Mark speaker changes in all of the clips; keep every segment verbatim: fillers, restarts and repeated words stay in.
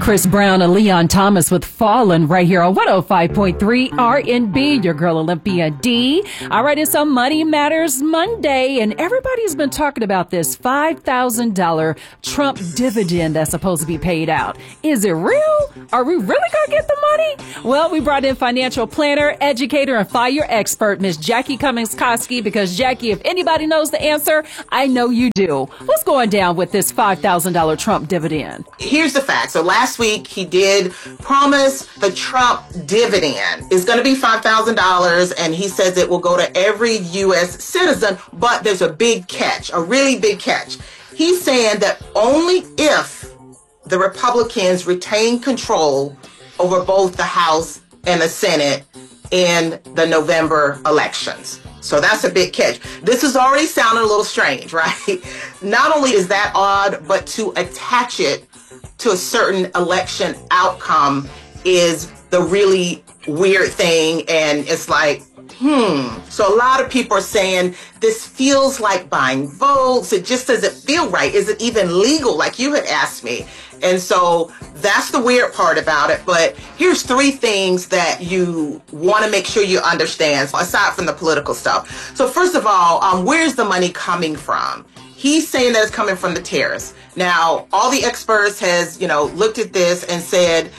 Speaker 1: Chris Brown and Leon Thomas with Fallen right here on one oh five point three R and B, your girl Olympia D. All right, it's on Money Matters Monday, and everybody's been talking about this five thousand dollars Trump dividend that's supposed to be paid out. Is it real? Are we really going to get the money? Well, we brought in financial planner, educator, and fire expert, Miss Jackie Cummings-Koski, because Jackie, if anybody knows the answer, I know you do. What's going down with this five thousand dollars Trump dividend?
Speaker 2: Here's the fact. So last week he did promise the Trump dividend is going to be five thousand dollars, and he says it will go to every U S citizen, but there's a big catch, a really big catch. He's saying that only if the Republicans retain control over both the House and the Senate in the November elections. So that's a big catch. This is already sounding a little strange, right? Not only is that odd, but to attach it to a certain election outcome is the really weird thing. And it's like, hmm. So a lot of people are saying this feels like buying votes. It just doesn't feel right. Is it even legal? Like you had asked me. And so that's the weird part about it. But here's three things that you want to make sure you understand, aside from the political stuff. So first of all, um, where's the money coming from? He's saying that it's coming from the tariffs. Now, all the experts has, you know, looked at this and said,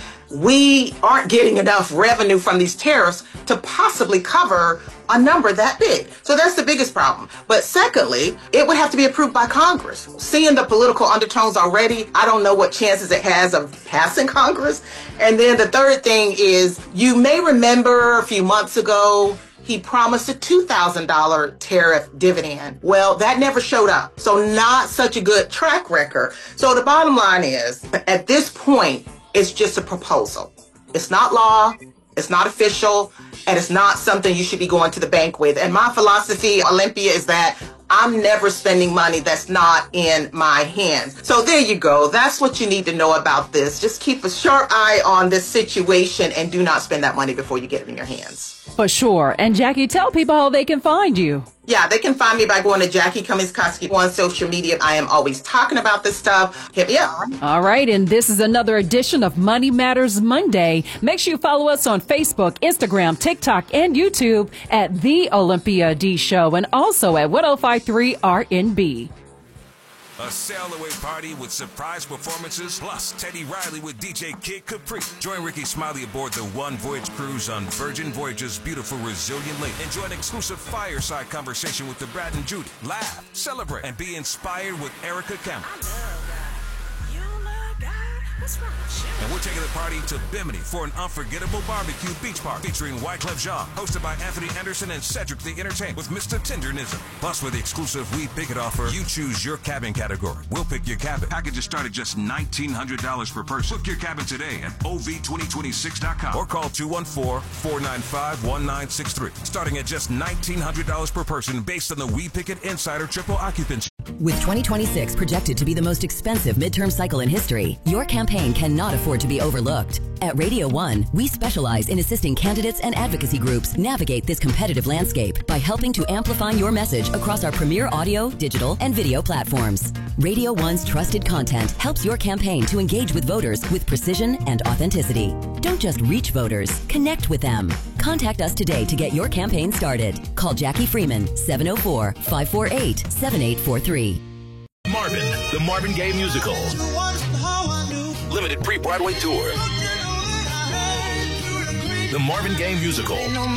Speaker 2: we aren't getting enough revenue from these tariffs to possibly cover a number that big. So that's the biggest problem. But secondly, it would have to be approved by Congress. Seeing the political undertones already, I don't know what chances it has of passing Congress. And then the third thing is, you may remember a few months ago, he promised a two thousand dollars tariff dividend. Well, that never showed up. So not such a good track record. So the bottom line is, at this point, it's just a proposal. It's not law, it's not official, and it's not something you should be going to the bank with. And my philosophy, Olympia, is that I'm never spending money that's not in my hands. So there you go. That's what you need to know about this. Just keep a sharp eye on this situation and do not spend that money before you get it in your hands.
Speaker 1: For sure. And Jackie, tell people how they can find you.
Speaker 2: Yeah, they can find me by going to Jackie Cummings-Koski on social media. I am always talking about this stuff. Hit me up.
Speaker 1: All right. And this is another edition of Money Matters Monday. Make sure you follow us on Facebook, Instagram, TikTok, and YouTube at The Olympia D Show, and also at one oh five point three R and B.
Speaker 3: A sail-away party with surprise performances, plus Teddy Riley with D J Kid Capri. Join Ricky Smiley aboard the One Voyage cruise on Virgin Voyage's beautiful Resilient Lake. Enjoy an exclusive fireside conversation with the Brad and Judy. Laugh, celebrate, and be inspired with Erica Campbell. And we're taking the party to Bimini for an unforgettable barbecue beach party featuring Wyclef Jean, hosted by Anthony Anderson and Cedric the Entertainer with Mister Tendernism. Plus, with the exclusive We Pick It offer, you choose your cabin category. We'll pick your cabin. Packages start at just nineteen hundred dollars per person. Book your cabin today at O V twenty twenty-six dot com or call two one four, four nine five, one nine six three. Starting at just nineteen hundred dollars per person based on the We Pick It Insider triple occupancy.
Speaker 4: With twenty twenty-six projected to be the most expensive midterm cycle in history, your campaign cannot afford to be overlooked. At Radio One, we specialize in assisting candidates and advocacy groups navigate this competitive landscape by helping to amplify your message across our premier audio, digital, and video platforms. Radio One's trusted content helps your campaign to engage with voters with precision and authenticity. Don't just reach voters, connect with them. Contact us today to get your campaign started. Call Jackie Freeman, seven oh four, five four eight, seven eight four three.
Speaker 5: Marvin, the Marvin Gaye Musical. Limited pre-Broadway tour. The Marvin Gaye Musical.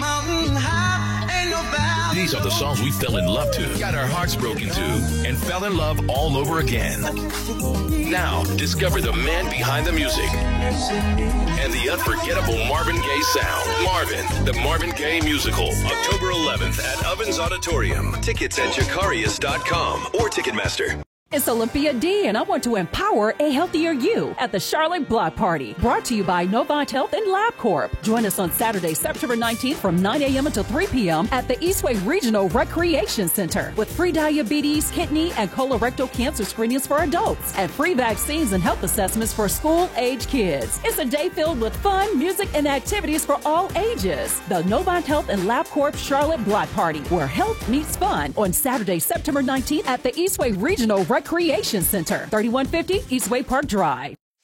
Speaker 5: These are the songs we fell in love to, got our hearts broken to, and fell in love all over again. Now, discover the man behind the music and the unforgettable Marvin Gaye sound. Marvin, the Marvin Gaye Musical, October eleventh at Ovens Auditorium. Tickets at Jacarius dot com or Ticketmaster.
Speaker 1: It's Olympia D, and I want to empower a healthier you at the Charlotte Block Party, brought to you by Novant Health and LabCorp. Join us on Saturday, September nineteenth from nine a.m. until three p.m. at the Eastway Regional Recreation Center with free diabetes, kidney, and colorectal cancer screenings for adults and free vaccines and health assessments for school-age kids. It's a day filled with fun, music, and activities for all ages. The Novant Health and LabCorp Charlotte Block Party, where health meets fun, on Saturday, September nineteenth at the Eastway Regional Recreation Center, thirty-one fifty Eastway Park Drive.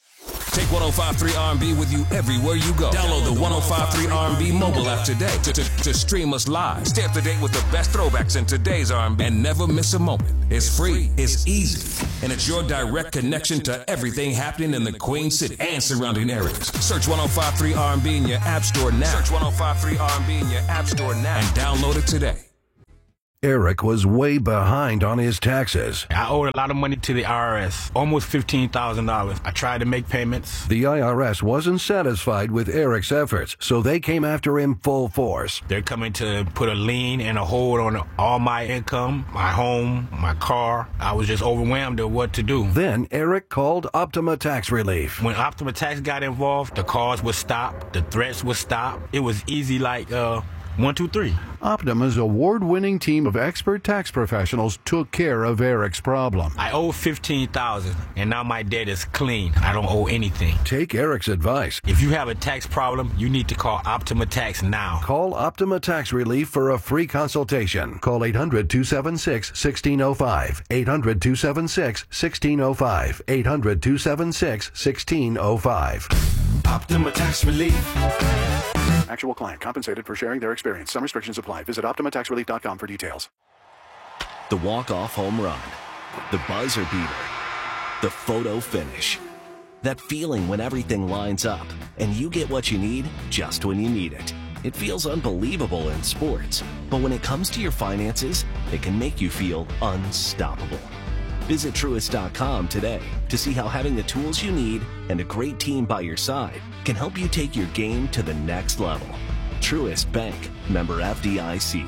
Speaker 3: Take one oh five point three R and B with you everywhere you go. Download the one oh five point three R and B mobile app today to, to, to stream us live. Stay up to date with the best throwbacks in today's R and B and never miss a moment. It's free, it's easy, and it's your direct connection to everything happening in the Queen City and surrounding areas. Search one oh five point three R and B in your app store now. Search one oh five point three R and B in your app store now and download it today.
Speaker 6: Eric was way behind on his taxes.
Speaker 7: I owed a lot of money to the I R S, almost fifteen thousand dollars. I tried to make payments.
Speaker 6: The I R S wasn't satisfied with Eric's efforts, so they came after him full force.
Speaker 7: They're coming to put a lien and a hold on all my income, my home, my car. I was just overwhelmed at what to do.
Speaker 6: Then Eric called Optima Tax Relief.
Speaker 7: When Optima Tax got involved, the calls would stop, the threats would stop. It was easy like, uh, one, two, three.
Speaker 6: Optima's award-winning team of expert tax professionals took care of Eric's problem.
Speaker 7: I owe fifteen thousand dollars, and now my debt is clean. I don't owe anything.
Speaker 6: Take Eric's advice.
Speaker 7: If you have a tax problem, you need to call Optima Tax now.
Speaker 6: Call Optima Tax Relief for a free consultation. Call eight hundred, two seven six, one six zero five. eight hundred, two seven six, one six zero five. eight hundred, two seven six, one six zero five.
Speaker 8: Optima Tax Relief.
Speaker 9: Actual client compensated for sharing their experience. Some restrictions apply. Visit Optima Tax Relief dot com for details.
Speaker 10: The walk-off home run. The buzzer beater. The photo finish. That feeling when everything lines up and you get what you need just when you need it. It feels unbelievable in sports, but when it comes to your finances, it can make you feel unstoppable. Visit Truist dot com today to see how having the tools you need and a great team by your side can help you take your game to the next level. Truist Bank, member F D I C.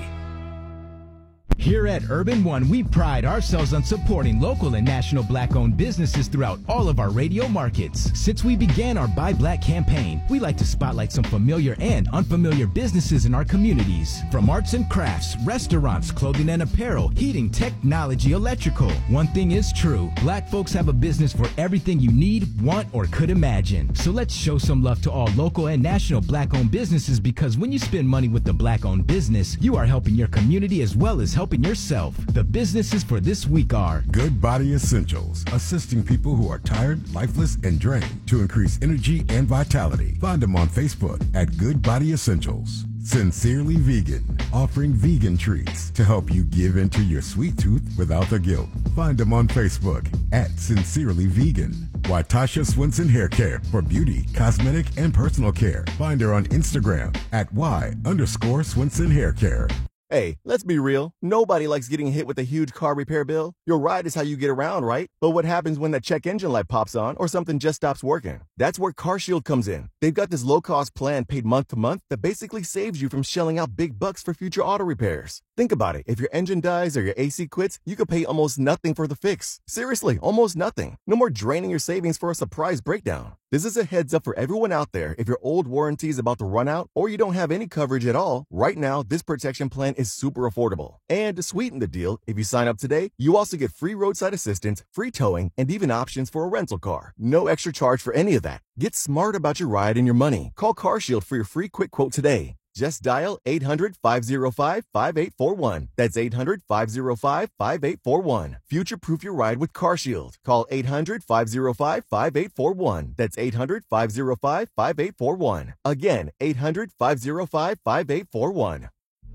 Speaker 11: Here at Urban One, we pride ourselves on supporting local and national Black-owned businesses throughout all of our radio markets. Since we began our Buy Black campaign, we like to spotlight some familiar and unfamiliar businesses in our communities. From arts and crafts, restaurants, clothing and apparel, heating, technology, electrical. One thing is true, Black folks have a business for everything you need, want, or could imagine. So let's show some love to all local and national Black-owned businesses, because when you spend money with a Black-owned business, you are helping your community as well as helping yourself. The businesses for this week are
Speaker 12: Good Body Essentials, assisting people who are tired, lifeless, and drained to increase energy and vitality. Find them on Facebook at Good Body Essentials. Sincerely Vegan, offering vegan treats to help you give into your sweet tooth without the guilt. Find them on Facebook at Sincerely Vegan. Watasha Swinson Hair Care for beauty, cosmetic, and personal care. Find her on Instagram at Y underscore Swinson Hair Care.
Speaker 13: Hey, let's be real. Nobody likes getting hit with a huge car repair bill. Your ride is how you get around, right? But what happens when that check engine light pops on or something just stops working? That's where CarShield comes in. They've got this low-cost plan paid month to month that basically saves you from shelling out big bucks for future auto repairs. Think about it. If your engine dies or your A C quits, you could pay almost nothing for the fix. Seriously, almost nothing. No more draining your savings for a surprise breakdown. This is a heads up for everyone out there. If your old warranty is about to run out or you don't have any coverage at all, right now, this protection plan is super affordable. And to sweeten the deal, if you sign up today, you also get free roadside assistance, free towing, and even options for a rental car. No extra charge for any of that. Get smart about your ride and your money. Call CarShield for your free quick quote today. Just dial eight hundred, five oh five, five eight four one. That's eight hundred, five oh five, five eight four one. Future-proof your ride with CarShield. Call eight hundred, five oh five, five eight four one. That's eight hundred, five oh five, five eight four one. Again, eight hundred, five oh five, five eight four one.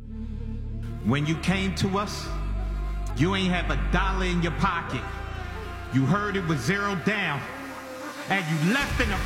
Speaker 14: When you came to us, you ain't have a dollar in your pocket. You heard it was zero down, and you left in a